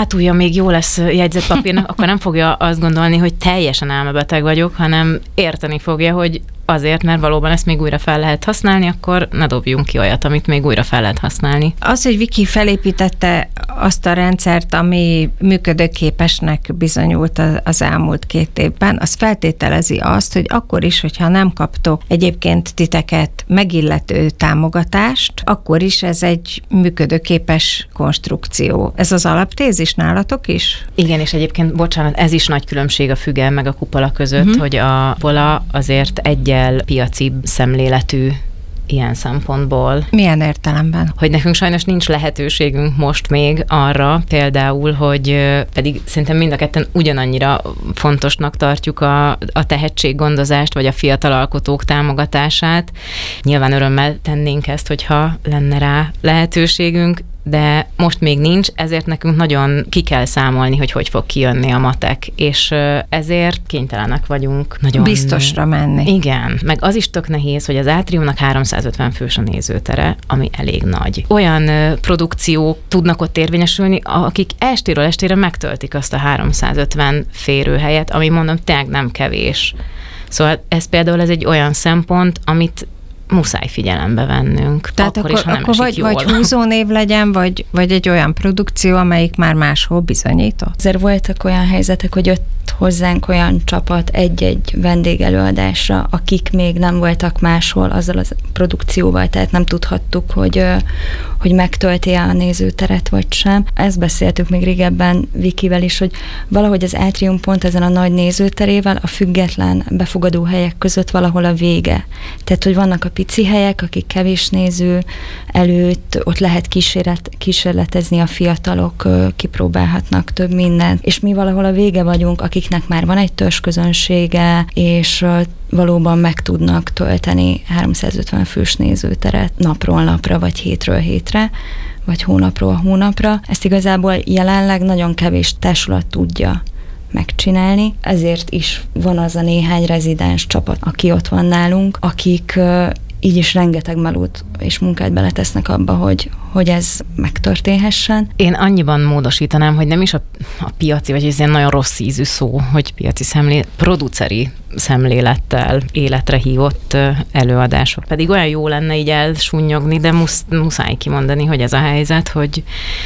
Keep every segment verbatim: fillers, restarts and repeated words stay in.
hátulja még jó lesz jegyzetpapírnak, akkor nem fogja azt gondolni, hogy teljesen elmebeteg vagyok, hanem érteni fogja, hogy azért, mert valóban ezt még újra fel lehet használni, akkor ne dobjunk ki olyat, amit még újra fel lehet használni. Az, hogy Viki felépítette azt a rendszert, ami működőképesnek bizonyult az elmúlt két évben, az feltételezi azt, hogy akkor is, hogyha nem kaptok egyébként titeket megillető támogatást, akkor is ez egy működőképes konstrukció. Ez az alaptézis nálatok is? Igen, és egyébként, bocsánat, ez is nagy különbség a fügel meg a kupola között, uh-huh. hogy a kupola azért egyel piaci szemléletű ilyen szempontból. Milyen értelemben? Hogy nekünk sajnos nincs lehetőségünk most még arra például, hogy pedig szerintem mind a ketten ugyanannyira fontosnak tartjuk a, a tehetséggondozást, vagy a fiatal alkotók támogatását. Nyilván örömmel tennénk ezt, hogyha lenne rá lehetőségünk, de most még nincs, ezért nekünk nagyon ki kell számolni, hogy hogy fog kijönni a matek, és ezért kénytelenek vagyunk nagyon... biztosra menni. Igen, meg az is tök nehéz, hogy az Átriumnak háromszázötven fős a nézőtere, ami elég nagy. Olyan produkciók tudnak ott érvényesülni, akik estéről estére megtöltik azt a háromszázötven férőhelyet, ami mondom, tényleg nem kevés. Szóval ez például ez egy olyan szempont, amit muszáj figyelembe vennünk. Tehát akkor, is, ha nem akkor vagy, vagy húzónév legyen, vagy, vagy egy olyan produkció, amelyik már máshol bizonyított. Azért voltak olyan helyzetek, hogy jött hozzánk olyan csapat egy-egy vendégelőadásra, akik még nem voltak máshol azzal a produkcióval, tehát nem tudhattuk, hogy, hogy megtölti-e a nézőteret, vagy sem. Ezt beszéltük még régebben Vikivel is, hogy valahogy az Átrium pont ezen a nagy nézőterével a független befogadó helyek között valahol a vége. Tehát, hogy vannak a pici helyek, akik kevés néző előtt, ott lehet kísérlet, kísérletezni a fiatalok, kipróbálhatnak több mindent, és mi valahol a vége vagyunk, akiknek már van egy törzsközönsége, és valóban meg tudnak tölteni háromszázötven fős nézőteret napról napra, vagy hétről hétre, vagy hónapról hónapra. Ezt igazából jelenleg nagyon kevés társulat tudja megcsinálni, ezért is van az a néhány rezidens csapat, aki ott van nálunk, akik így is rengeteg melót és munkát beletesznek abba, hogy, hogy ez megtörténhessen. Én annyiban módosítanám, hogy nem is a, a piaci, vagy ez ilyen nagyon rossz ízű szó, hogy piaci szemlé, produceri szemlélettel életre hívott előadások. Pedig olyan jó lenne így elsúnyogni, de musz, muszáj kimondani, hogy ez a helyzet, hogy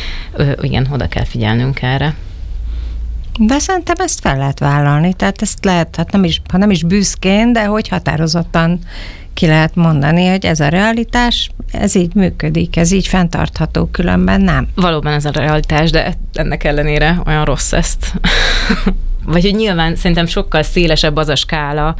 ö, igen, oda kell figyelnünk erre. De szerintem ezt fel lehet vállalni, tehát ezt lehet, hát nem is, ha nem is büszkén, de hogy határozottan ki lehet mondani, hogy ez a realitás, ez így működik, ez így fenntartható, különben nem. Valóban ez a realitás, de ennek ellenére olyan rossz ezt. Vagy hogy nyilván szerintem sokkal szélesebb az a skála,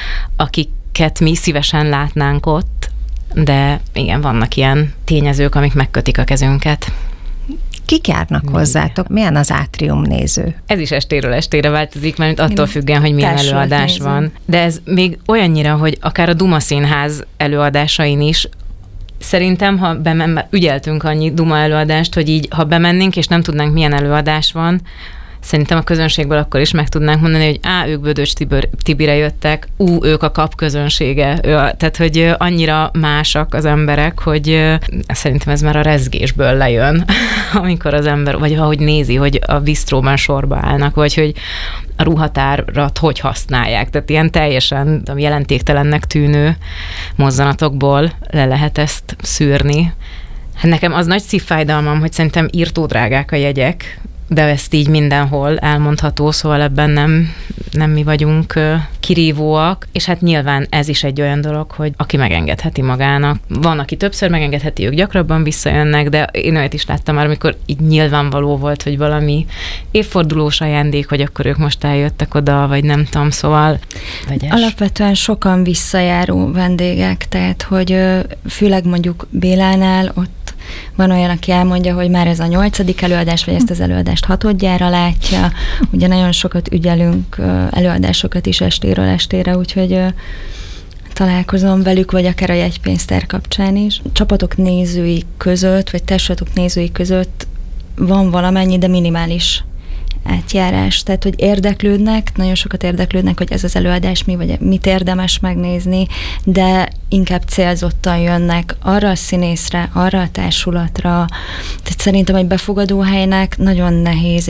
akiket mi szívesen látnánk ott, de igen, vannak ilyen tényezők, amik megkötik a kezünket. Kik járnak Mi? hozzátok? Milyen az Átrium néző? Ez is estéről estére változik, mert attól függően, hogy milyen Társulat előadás néző. van. De ez még olyannyira, hogy akár a Duma Színház előadásain is, szerintem, ha bemen, ügyeltünk annyi Duma előadást, hogy így, ha bemennénk, és nem tudnánk, milyen előadás van, szerintem a közönségből akkor is meg tudnánk mondani, hogy á, ők Bödöcs Tibor, Tibire jöttek, ú, ők a kap közönsége. Tehát, hogy annyira másak az emberek, hogy szerintem ez már a rezgésből lejön, amikor az ember, vagy ahogy nézi, hogy a bisztróban sorba állnak, vagy hogy a ruhatárat hogy használják. Tehát ilyen teljesen jelentéktelennek tűnő mozzanatokból le lehet ezt szűrni. Hát nekem az nagy szívfájdalmam, hogy szerintem írtó drágák a jegyek, de ezt így mindenhol elmondható, szóval ebben nem, nem mi vagyunk kirívóak, és hát nyilván ez is egy olyan dolog, hogy aki megengedheti magának. Van, aki többször megengedheti, ők gyakrabban visszajönnek, de én olyat is láttam már, amikor így nyilvánvaló volt, hogy valami évfordulós ajándék, hogy akkor ők most eljöttek oda, vagy nem tudom, szóval vegyes. Alapvetően sokan visszajáró vendégek, tehát hogy főleg mondjuk Bélánál ott van olyan, aki elmondja, hogy már ez a nyolcadik előadás, vagy ezt az előadást hatodjára látja. Ugye nagyon sokat ügyelünk előadásokat is estéről estére, úgyhogy találkozom velük, vagy akár a jegypénztár kapcsán is. Csapatok nézői között, vagy társulatok nézői között van valamennyi, de minimális átjárás, tehát, hogy érdeklődnek, nagyon sokat érdeklődnek, hogy ez az előadás mi, vagy mit érdemes megnézni, de inkább célzottan jönnek arra a színészre, arra a társulatra, tehát szerintem egy befogadó helynek nagyon nehéz